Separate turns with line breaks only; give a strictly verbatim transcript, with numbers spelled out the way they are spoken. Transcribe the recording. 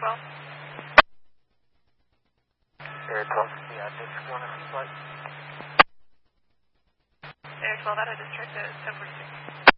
twelve.
Air twelve, yeah, district one, flight.
Air twelve out of district at ten forty-six.